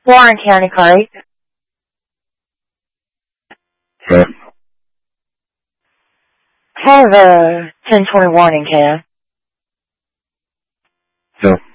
Warren County, car 8. Sir. Have 1021 in cab. Sir.